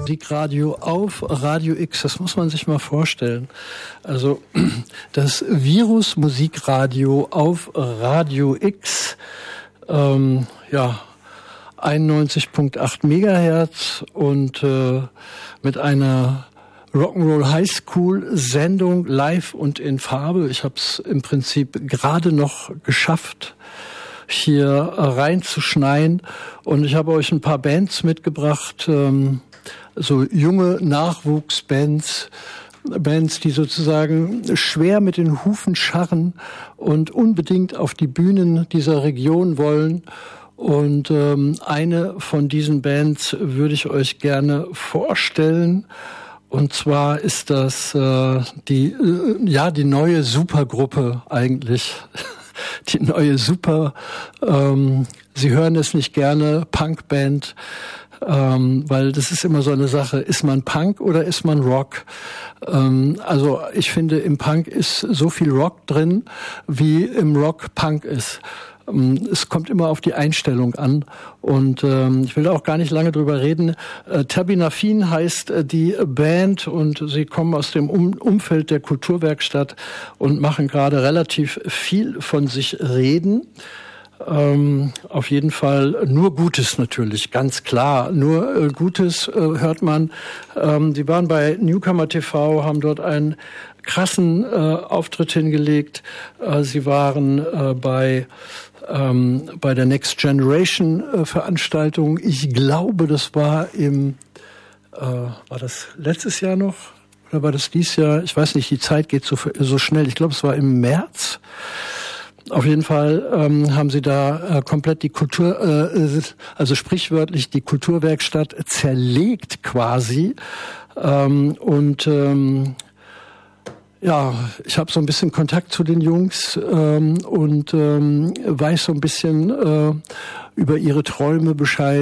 Musikradio auf Radio X, das muss man sich mal vorstellen. Also das Virus Musikradio auf Radio X, 91.8 Megahertz und mit einer Rock'n'Roll High School Sendung live und in Farbe. Ich habe es im Prinzip gerade noch geschafft, hier reinzuschneien, und ich habe euch ein paar Bands mitgebracht, so junge Nachwuchsbands, die sozusagen schwer mit den Hufen scharren und unbedingt auf die Bühnen dieser Region wollen. Und eine von diesen Bands würde ich euch gerne vorstellen. Und zwar ist das die neue Supergruppe eigentlich. Die neue Super, Sie hören es nicht gerne, Punkband, weil das ist immer so eine Sache, ist man Punk oder ist man Rock? Also ich finde, im Punk ist so viel Rock drin, wie im Rock Punk ist. Es kommt immer auf die Einstellung an, und ich will auch gar nicht lange drüber reden. Tabinafin heißt die Band, und sie kommen aus dem Umfeld der Kulturwerkstatt und machen gerade relativ viel von sich reden. Auf jeden Fall nur Gutes natürlich, ganz klar. Nur Gutes hört man. Sie waren bei Newcomer TV, haben dort einen krassen Auftritt hingelegt. Sie waren bei der Next Generation Veranstaltung. Ich glaube, das war war das letztes Jahr noch? Oder war das dieses Jahr? Ich weiß nicht, die Zeit geht so schnell. Ich glaube, es war im März. Auf jeden Fall haben sie da komplett die Kultur, also sprichwörtlich die Kulturwerkstatt zerlegt quasi. Ich habe so ein bisschen Kontakt zu den Jungs und weiß so ein bisschen über ihre Träume Bescheid.